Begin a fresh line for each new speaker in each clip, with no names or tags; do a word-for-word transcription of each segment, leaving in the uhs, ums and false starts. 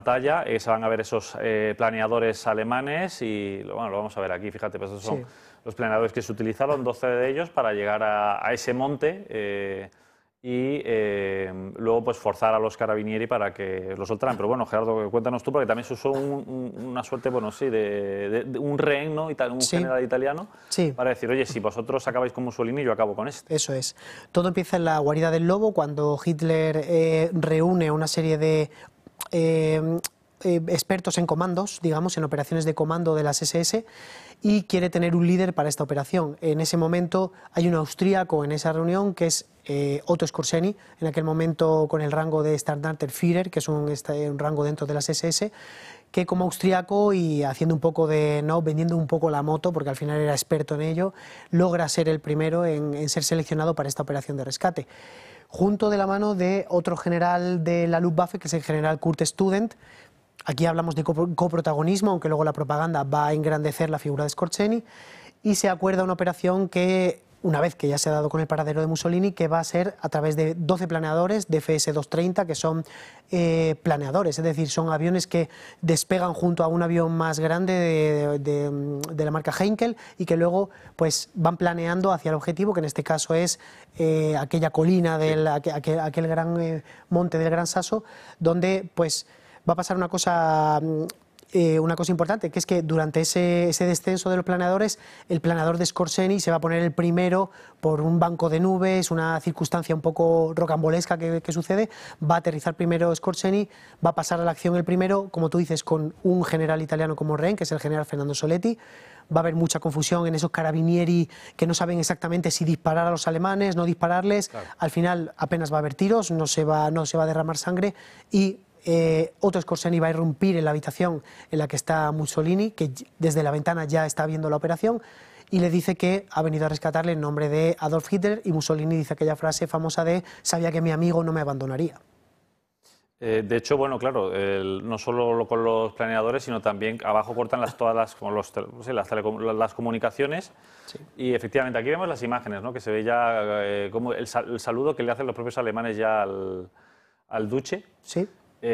pantalla eh, se van a ver esos eh, planeadores alemanes y bueno, lo vamos a ver aquí, fíjate, pues esos son sí. los planeadores que se utilizaron, doce de ellos para llegar a, a ese monte eh, y eh, luego pues forzar a los carabinieri para que lo soltaran. Pero bueno, Gerardo, cuéntanos tú, porque también se usó un, un, una suerte, bueno, sí, de, de, de un rehén, ¿no? Un sí. general italiano, sí. para decir, oye, si vosotros acabáis con Mussolini, yo acabo con este.
Eso es. Todo empieza en la guarida del Lobo, cuando Hitler eh, reúne una serie de eh, eh, expertos en comandos, digamos, en operaciones de comando de las ese ese, y quiere tener un líder para esta operación. En ese momento hay un austríaco en esa reunión que es eh, Otto Skorzeny, en aquel momento con el rango de Standartenführer, que es un, un rango dentro de las ese ese, que como austríaco y haciendo un poco de, no, vendiendo un poco la moto, porque al final era experto en ello, logra ser el primero en, en ser seleccionado para esta operación de rescate, junto de la mano de otro general de la Luftwaffe, que es el general Kurt Student. Aquí hablamos de coprotagonismo, aunque luego la propaganda va a engrandecer la figura de Skorzeny, y se acuerda una operación que, una vez que ya se ha dado con el paradero de Mussolini, que va a ser a través de doce planeadores de F S doscientos treinta, que son eh, planeadores, es decir, son aviones que despegan junto a un avión más grande de, de, de la marca Heinkel y que luego pues, van planeando hacia el objetivo, que en este caso es eh, aquella colina, del, sí. aquel, aquel gran eh, monte del Gran Sasso, donde pues va a pasar una cosa, eh, una cosa importante, que es que durante ese, ese descenso de los planeadores, el planeador de Skorzeny se va a poner el primero por un banco de nubes, una circunstancia un poco rocambolesca que, que sucede, va a aterrizar primero Skorzeny, va a pasar a la acción el primero, como tú dices, con un general italiano como rehén, que es el general Fernando Soletti. Va a haber mucha confusión en esos carabinieri que no saben exactamente si disparar a los alemanes, no dispararles. Claro. Al final apenas va a haber tiros, no se va, no se va a derramar sangre y Eh, Otto Skorzeny va a irrumpir en la habitación en la que está Mussolini, que desde la ventana ya está viendo la operación, y le dice que ha venido a rescatarle en nombre de Adolf Hitler, y Mussolini dice aquella frase famosa de «sabía que mi amigo no me abandonaría».
Eh, de hecho, bueno, claro, el, no solo con los planeadores, sino también abajo cortan las, todas las, como los, no sé, las, telecom, las comunicaciones. Sí. Y efectivamente, aquí vemos las imágenes, ¿no? Que se ve ya eh, como el, el saludo que le hacen los propios alemanes ya al, al duce.
Sí.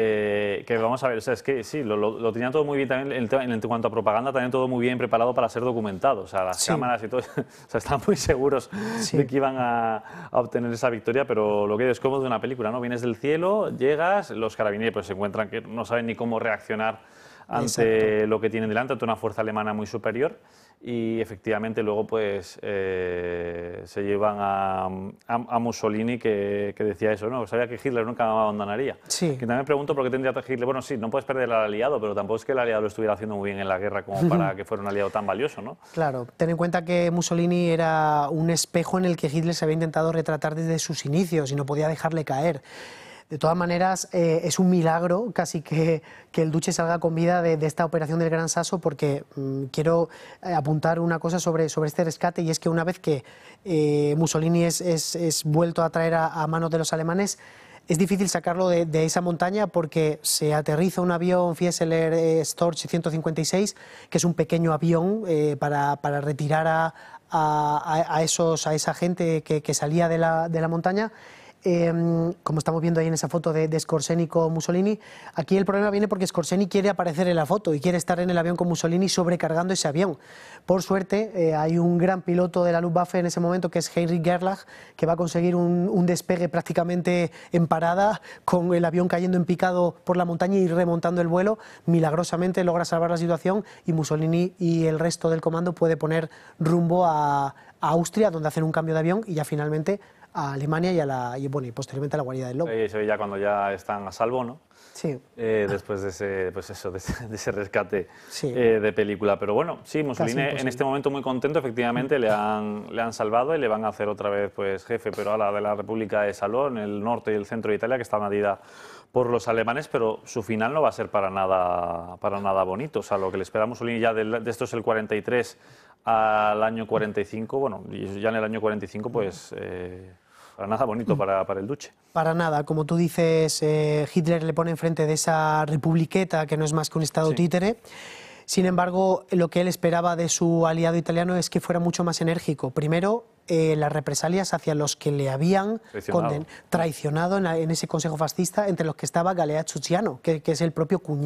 Eh, que vamos a ver, o sea, es que sí, lo, lo, lo tenían todo muy bien también en, en cuanto a propaganda, también todo muy bien preparado para ser documentado, o sea, las sí. cámaras y todo, o sea, estaban muy seguros sí. de que iban a, a obtener esa victoria, pero lo que es como de una película, ¿no? Vienes del cielo, llegas, los carabinieri pues se encuentran que no saben ni cómo reaccionar ante Exacto. lo que tienen delante, ante una fuerza alemana muy superior, y efectivamente luego pues eh, se llevan a, a, a Mussolini que, que decía eso, ¿no? Sabía que Hitler nunca me abandonaría. Sí. Que también me pregunto por qué tendría Hitler, bueno sí, no puedes perder al aliado, pero tampoco es que el aliado lo estuviera haciendo muy bien en la guerra como para que fuera un aliado tan valioso, ¿no?
Claro, ten en cuenta que Mussolini era un espejo en el que Hitler se había intentado retratar desde sus inicios y no podía dejarle caer. De todas maneras, eh, es un milagro casi que, que el duce salga con vida de, de esta operación del Gran Sasso, porque mmm, quiero eh, apuntar una cosa sobre, sobre este rescate, y es que una vez que eh, Mussolini es, es, es vuelto a traer a, a manos de los alemanes, es difícil sacarlo de, de esa montaña porque se aterriza un avión Fieseler eh, Storch ciento cincuenta y seis, que es un pequeño avión eh, para, para retirar a, a, a, esos, a esa gente que, que salía de la, de la montaña. Eh, como estamos viendo ahí en esa foto de, de Skorzeny con Mussolini, aquí el problema viene porque Skorzeny quiere aparecer en la foto y quiere estar en el avión con Mussolini sobrecargando ese avión. Por suerte eh, hay un gran piloto de la Luftwaffe en ese momento que es Heinrich Gerlach, que va a conseguir un, un despegue prácticamente en parada, con el avión cayendo en picado por la montaña y remontando el vuelo. Milagrosamente logra salvar la situación y Mussolini y el resto del comando puede poner rumbo a, a Austria, donde hacen un cambio de avión y ya finalmente a Alemania y, a la, y, bueno, y posteriormente a la guarida del Lobo.
Sí, se ve ya cuando ya están a salvo, ¿no?
Sí.
Eh, después de ese, pues eso, de ese, de ese rescate sí. eh, de película. Pero bueno, sí, Mussolini en este momento muy contento, efectivamente, le han, le han salvado y le van a hacer otra vez pues jefe, pero ahora de la República de Saló, en el norte y el centro de Italia, que está invadida por los alemanes, pero su final no va a ser para nada, para nada bonito. O sea, lo que le espera a Mussolini ya de, de esto es el cuarenta y tres al año cuarenta y cinco, bueno, y ya en el año cuarenta y cinco, pues... Eh, Para nada bonito para, para el duce.
Para nada, como tú dices, eh, Hitler le pone enfrente de esa republiqueta que no es más que un estado sí. títere. Sin embargo, lo que él esperaba de su aliado italiano es que fuera mucho más enérgico. Primero, eh, las represalias hacia los que le habían traicionado, traicionado en, en ese consejo fascista, entre los que estaba Galeazzo Ciano, que, que es el propio cuñado